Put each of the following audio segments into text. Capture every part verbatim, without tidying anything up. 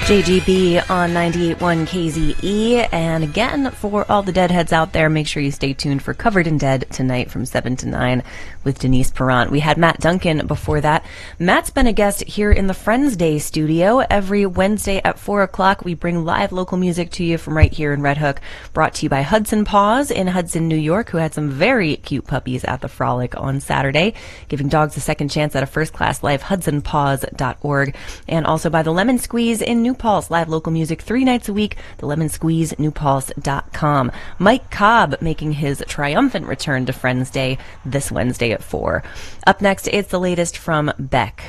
J G B on ninety-eight point one K Z E. And again, for all the Deadheads out there, make sure you stay tuned for Covered in Dead tonight from seven to nine with Denise Perrant. We had Matt Duncan before that. Matt's been a guest here in the Friends Day studio. Every Wednesday at four o'clock, we bring live local music to you from right here in Red Hook, brought to you by Hudson Paws in Hudson, New York, who had some very cute puppies at the Frolic on Saturday, giving dogs a second chance at a first-class life, hudson paws dot org. And also by the Lemon Squeeze in New Paltz, live local music three nights a week, the lemon squeeze new paltz dot com. Mike Cobb making his triumphant return to Friends Day this Wednesday at four. Up next, it's the latest from Beck.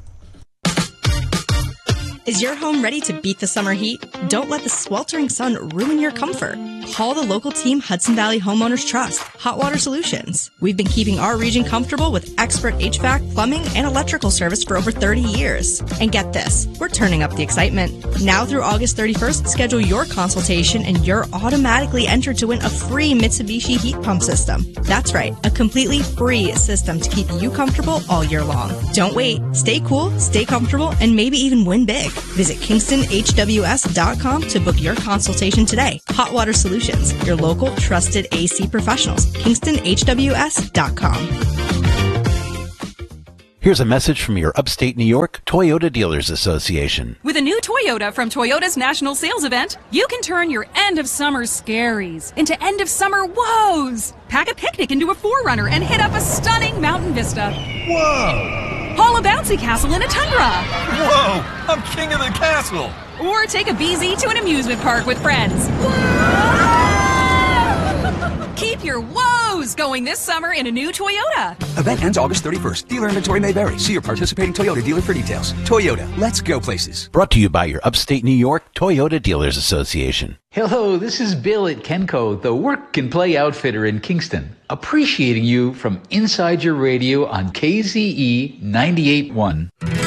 Is your home ready to beat the summer heat? Don't let the sweltering sun ruin your comfort. Call the local team Hudson Valley Homeowners Trust, Hot Water Solutions. We've been keeping our region comfortable with expert H V A C, plumbing, and electrical service for over thirty years. And get this, we're turning up the excitement. Now through August thirty-first, schedule your consultation and you're automatically entered to win a free Mitsubishi heat pump system. That's right, a completely free system to keep you comfortable all year long. Don't wait. Stay cool, stay comfortable, and maybe even win big. Visit kingston h w s dot com to book your consultation today. Hot Water Solutions, your local trusted A C professionals. kingston h w s dot com. Here's a message from your upstate New York Toyota Dealers Association. With a new Toyota from Toyota's National Sales Event, you can turn your end-of-summer scaries into end-of-summer woes. Pack a picnic into a four runner and hit up a stunning mountain vista. Whoa! Haul a bouncy castle in a Tundra. Whoa! I'm king of the castle! Or take a B Z to an amusement park with friends. Keep your woes going this summer in a new Toyota. Event ends August thirty-first. Dealer inventory may vary. See your participating Toyota dealer for details. Toyota, let's go places. Brought to you by your upstate New York Toyota Dealers Association. Hello, this is Bill at Kenco, the work and play outfitter in Kingston, appreciating you from inside your radio on K Z E ninety-eight point one.